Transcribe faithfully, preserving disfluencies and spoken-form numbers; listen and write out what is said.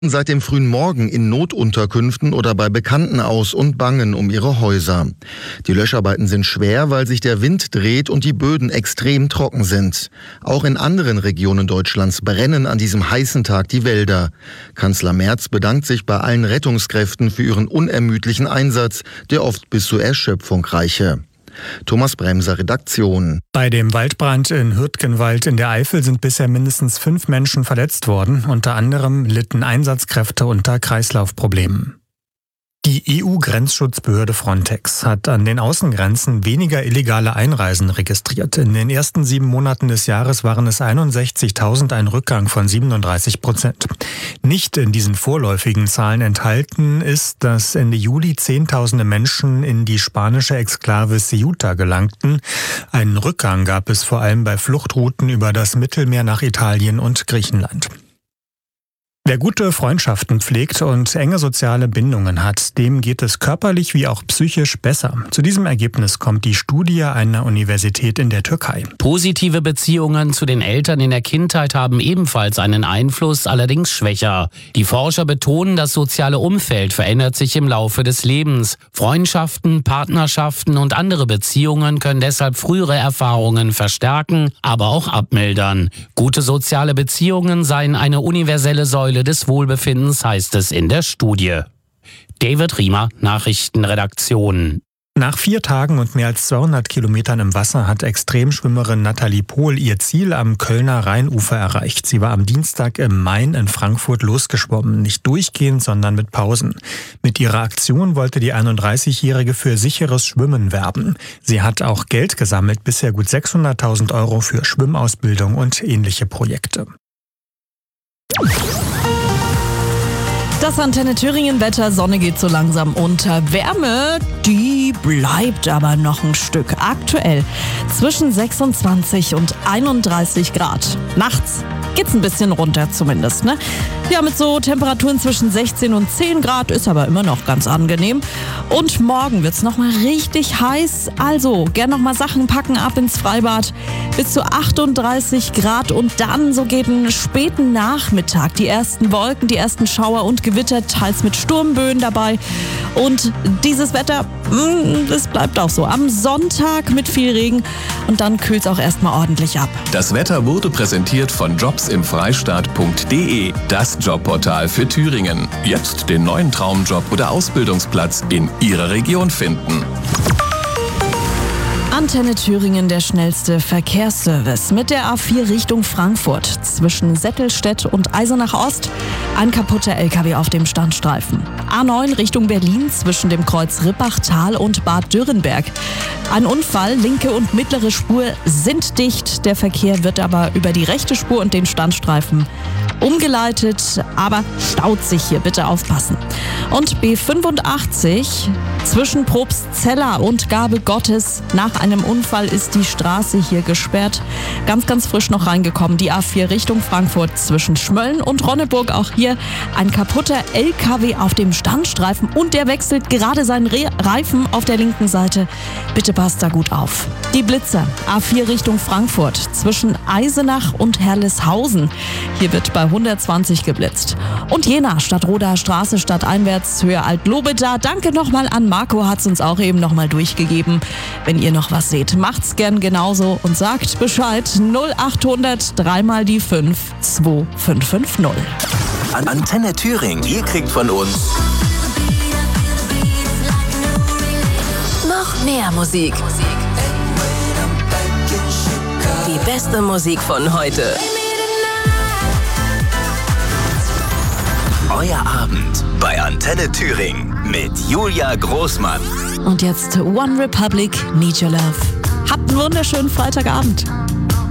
Seit dem frühen Morgen in Notunterkünften oder bei Bekannten aus und bangen um ihre Häuser. Die Löscharbeiten sind schwer, weil sich der Wind dreht und die Böden extrem trocken sind. Auch in anderen Regionen Deutschlands brennen an diesem heißen Tag die Wälder. Kanzler Merz bedankt sich bei allen Rettungskräften für ihren unermüdlichen Einsatz, der oft bis zur Erschöpfung reiche. Thomas Bremser, Redaktion. Bei dem Waldbrand in Hürtgenwald in der Eifel sind bisher mindestens fünf Menschen verletzt worden. Unter anderem litten Einsatzkräfte unter Kreislaufproblemen. Die E U-Grenzschutzbehörde Frontex hat an den Außengrenzen weniger illegale Einreisen registriert. In den ersten sieben Monaten des Jahres waren es einundsechzigtausend, ein Rückgang von siebenunddreißig Prozent. Nicht in diesen vorläufigen Zahlen enthalten ist, dass Ende Juli Zehntausende Menschen in die spanische Exklave Ceuta gelangten. Einen Rückgang gab es vor allem bei Fluchtrouten über das Mittelmeer nach Italien und Griechenland. Wer gute Freundschaften pflegt und enge soziale Bindungen hat, dem geht es körperlich wie auch psychisch besser. Zu diesem Ergebnis kommt die Studie einer Universität in der Türkei. Positive Beziehungen zu den Eltern in der Kindheit haben ebenfalls einen Einfluss, allerdings schwächer. Die Forscher betonen, das soziale Umfeld verändert sich im Laufe des Lebens. Freundschaften, Partnerschaften und andere Beziehungen können deshalb frühere Erfahrungen verstärken, aber auch abmildern. Gute soziale Beziehungen seien eine universelle Säule des Wohlbefindens, heißt es in der Studie. David Riemer, Nachrichtenredaktion. Nach vier Tagen und mehr als zweihundert Kilometern im Wasser hat Extremschwimmerin Nathalie Pohl ihr Ziel am Kölner Rheinufer erreicht. Sie war am Dienstag im Main in Frankfurt losgeschwommen. Nicht durchgehend, sondern mit Pausen. Mit ihrer Aktion wollte die einunddreißigjährige für sicheres Schwimmen werben. Sie hat auch Geld gesammelt, bisher gut sechshunderttausend Euro für Schwimmausbildung und ähnliche Projekte. Das Antenne Thüringen-Wetter, Sonne geht so langsam unter. Wärme, die bleibt aber noch ein Stück. Aktuell zwischen sechsundzwanzig und einunddreißig Grad. Nachts geht's ein bisschen runter zumindest, ne? Ja, mit so Temperaturen zwischen sechzehn und zehn Grad ist aber immer noch ganz angenehm. Und morgen wird's nochmal richtig heiß. Also gern nochmal Sachen packen, ab ins Freibad. Bis zu achtunddreißig Grad und dann so gegen späten Nachmittag die ersten Wolken, die ersten Schauer und Gewitter, teils mit Sturmböen dabei. Und dieses Wetter, das bleibt auch so. Am Sonntag mit viel Regen und dann kühlt es auch erstmal ordentlich ab. Das Wetter wurde präsentiert von jobsimfreistaat punkt de, das Jobportal für Thüringen. Jetzt den neuen Traumjob oder Ausbildungsplatz in Ihrer Region finden. Antenne Thüringen, der schnellste Verkehrsservice. Mit der A vier Richtung Frankfurt zwischen Settelstedt und Eisenach Ost ein kaputter L K W auf dem Standstreifen. A neun Richtung Berlin zwischen dem Kreuz Rippachtal und Bad Dürrenberg. Ein Unfall, linke und mittlere Spur sind dicht. Der Verkehr wird aber über die rechte Spur und den Standstreifen umgeleitet, aber staut sich hier, bitte aufpassen. Und B fünfundachtzig zwischen Probstzella und Gabe Gottes. Nach einem Unfall ist die Straße hier gesperrt. Ganz, ganz frisch noch reingekommen. Die A vier Richtung Frankfurt zwischen Schmölln und Ronneburg. Auch hier ein kaputter L K W auf dem Standstreifen und der wechselt gerade seinen Re- Reifen auf der linken Seite. Bitte passt da gut auf. Die Blitzer. A vier Richtung Frankfurt zwischen Eisenach und Herleshausen. Hier wird bei hundertzwanzig geblitzt. Und Jena, Stadtroder Straße, stadteinwärts, Höhe Alt-Lobeda. Danke nochmal an Marco, hat es uns auch eben nochmal durchgegeben. Wenn ihr noch was seht, macht's gern genauso und sagt Bescheid. null achthundert drei mal die fünf zwei fünf fünf null. An Antenne Thüringen, ihr kriegt von uns noch mehr Musik. Die beste Musik von heute. Euer Abend bei Antenne Thüringen mit Julia Großmann. Und jetzt One Republic, Need Your Love. Habt einen wunderschönen Freitagabend.